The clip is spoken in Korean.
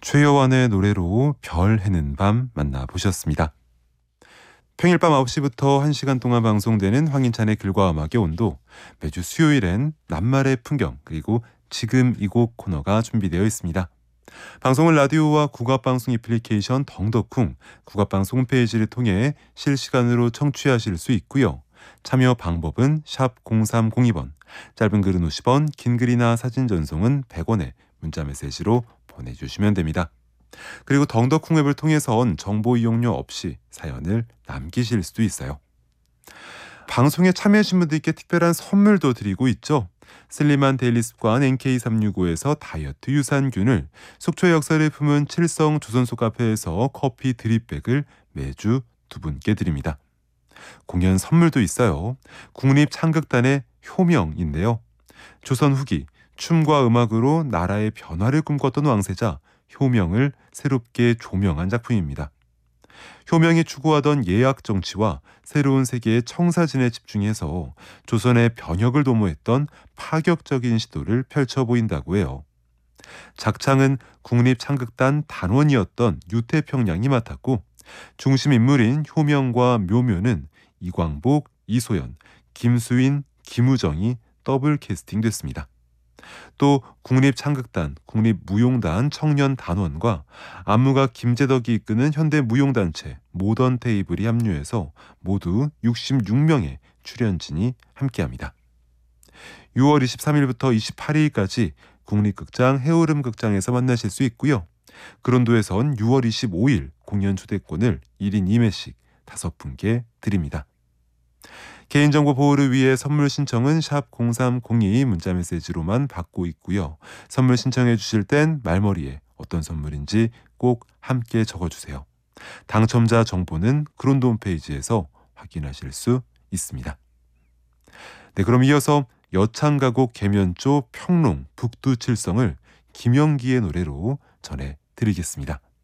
최여완의 노래로 별 해는 밤 만나보셨습니다. 평일 밤 9시부터 1시간 동안 방송되는 황인찬의 글과 음악의 온도, 매주 수요일엔 낱말의 풍경 그리고 지금 이 곡 코너가 준비되어 있습니다. 방송은 라디오와 국악방송 애플리케이션 덩덕쿵, 국악방송 홈페이지를 통해 실시간으로 청취하실 수 있고요. 참여 방법은 샵 0302번, 짧은 글은 50원, 긴 글이나 사진 전송은 100원에 문자메시지로 보내주시면 됩니다. 그리고 덩덕쿵 앱을 통해선 정보 이용료 없이 사연을 남기실 수도 있어요. 방송에 참여하신 분들께 특별한 선물도 드리고 있죠. 슬림한 데일리 습관 NK365에서 다이어트 유산균을, 속초의 역사를 품은 칠성 조선소 카페에서 커피 드립백을 매주 2분께 드립니다. 공연 선물도 있어요. 국립창극단의 효명인데요. 조선 후기 춤과 음악으로 나라의 변화를 꿈꿨던 왕세자 효명을 새롭게 조명한 작품입니다. 효명이 추구하던 예약 정치와 새로운 세계의 청사진에 집중해서 조선의 변혁을 도모했던 파격적인 시도를 펼쳐 보인다고 해요. 작창은 국립창극단 단원이었던 유태평양이 맡았고, 중심 인물인 효명과 묘묘는 이광복, 이소연, 김수인, 김우정이 더블 캐스팅됐습니다. 또 국립창극단, 국립무용단 청년단원과 안무가 김재덕이 이끄는 현대무용단체 모던테이블이 합류해서 모두 66명의 출연진이 함께합니다. 6월 23일부터 28일까지 국립극장 해오름극장에서 만나실 수 있고요. 그런도에선 6월 25일 공연 초대권을 1인 2매씩 5분께 드립니다. 개인정보 보호를 위해 선물 신청은 샵 0302 문자메시지로만 받고 있고요. 선물 신청해 주실 땐 말머리에 어떤 선물인지 꼭 함께 적어주세요. 당첨자 정보는 그론도 홈페이지에서 확인하실 수 있습니다. 네, 그럼 이어서 여창가곡 계면조 평롱 북두칠성을 김영기의 노래로 전해드리겠습니다.